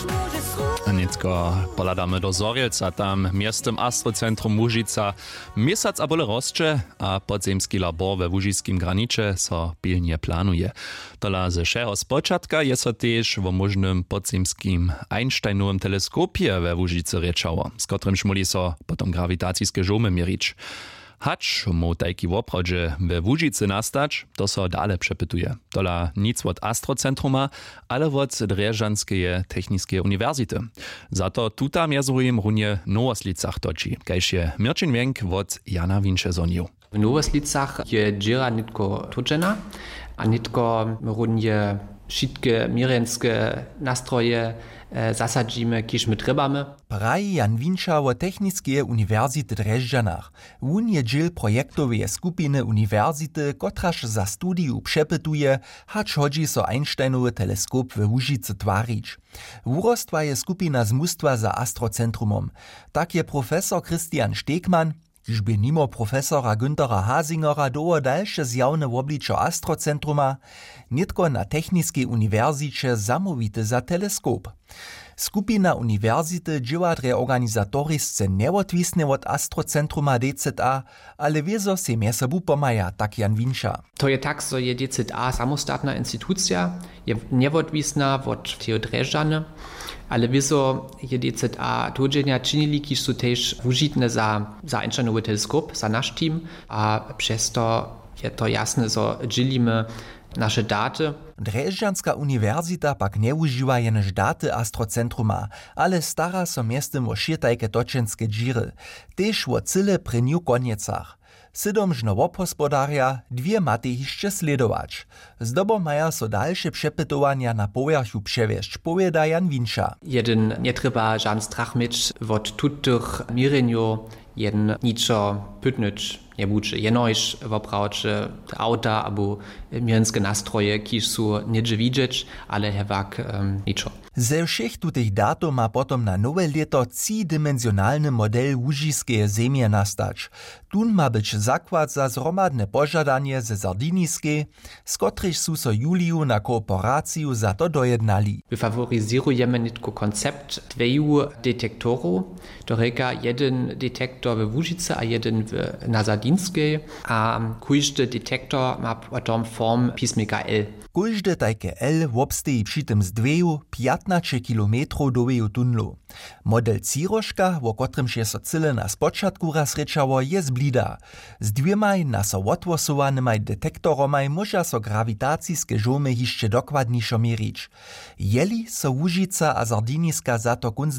Nicko poladamy do Zorielca, tam miestem Astrocentrum Łužica. Miesac a bole rozcze, a podzemski labor we łužiskim granicze so pilnie planuje. Tola ze všeho spočatka je so tež wo možnym podzemskim Einsteinovym teleskopie we Łužice rečało, z kotrym šmuli so potom grawitacijske žomy mierić. Hacz mu tajki woprawdźe we Łužicy nastać, to so dale przepytuje. Tola nic od Astrocentruma, ale od Drježanskeje techniskeje uniwersity. Za to tuta mjezujem runie Nowoslicach toči, kajž je Mirčin Wenk od Jana Winczezoniu. W Nowoslicach je dżera nitko tuczena, a nitko runie wszystkie mirenske nastroje zasadzimy, kiż my trebamy. Praji Jan Winča o Techniskeje uniwersity Drježdżanach. Wun je dżil projektowej skupiny uniwersity, kotraż za studiu przepytuje, hacz hodzi so Einsteinowy teleskop we Łužicy twarić. Wurostwa je skupina z mustwa za Astrocentrumom. Tak je profesor Christian Stegmann, kiż by mimo profesora Günthera Hasingera doło dalsze zjawne wobliczo Astrocentruma, nitko na Techniskiej uniwersycie zamówity za teleskop. Skupina uniwersity dźěła dre organizatorisce neodwisne od Astrocentruma DZA, ale wiezo se mjesebu pomaja, tak Jan Winča. To je tak, so je DZA samostatna institucja, je neodwisna od teo Drježdżany, ale wieso je DZA tudźenja činili, kiž su tež wužitne za Einsteinowy teleskop, za nasz team, a przez to je to jasne, so dźelimy naše daty. Drježdžanska uniwersita pak neuživa jenež daty Astrocentruma, ale stara so miestem o širtajke točenske džiry, tež o cyle prynju konjecach. Sydom žno obhospodarja, dwie maty hišće sledować. Zdobo maja so dalsze przepytowania na povrchu převiesť, powieda Jan Winča. Jeden nie treba žan strach mieć od tutych mirenju, jeden niczo pytnyć nie buczy. Jenoś woprawcze auta albo mirenske nastroje, kiż su niedzie widzieć, ale hewak niczo. Ze všech tutych datów ma potom na nowe lieto tridimensjonalny model łužiskeje zemje nastać. Tun ma być zakład za zromadne pożadanie ze Sardiniskiej, z kotryż su so Juliju na kooperaciju za to dojednali. My favorizujemy nitko koncept dweju detektorów, to reka jeden detektor we Łužice a jeden na Sardinskiej, a kujżdy detektor ma potom form pismika L. Kujždy tajke L wobsteji przy tym z 2-15 kilometrów doweju tunlu. Model Ciroška, o kotrym się so cyle na spočatku raz rečało, je zblida. Z dwomaj na so odwosowanymi detektoromaj może so grawitacijske žomy hišće dokładniejszo mierić. Jeli so Łužica a Sardiniska za to kunc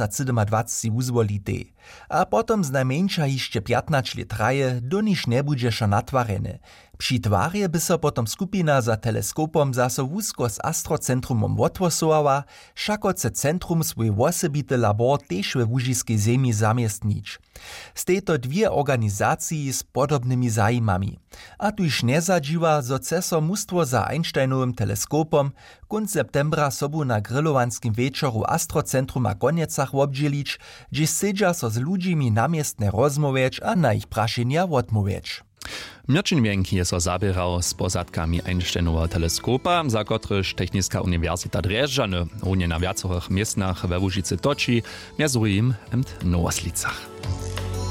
2027 uzwolite. A potom z najmniejsza hišće 15 let traje, do niż nie bude šo natwarene. Przy twarje by so potom skupina za teleskopom zaso wusko z Astrocentrumom odwosowała, šakoce centrum swój wosebity labor tež we łužiskej zemi zamiestnić. Z tejto dwie organizaciji z podobnymi zajimami. A tuž nezadziwa, zo ceso mustwo za Einsteinowym teleskopom kunc septembra sobu na grillowanskim wieczoru Astrocentruma Konjecach obdzielić, gdzie sedźa so z ludźmi namiestne rozmowieć a na ich praszenia odmowieć. Mirčin Wenk je so zabierał z posadkami Einsteinova teleskopa, za kotryż Techniska uniwersita Drježdżany runie na viacerých miestnach we Łužicy toči, mjezu im w Nowoslicach.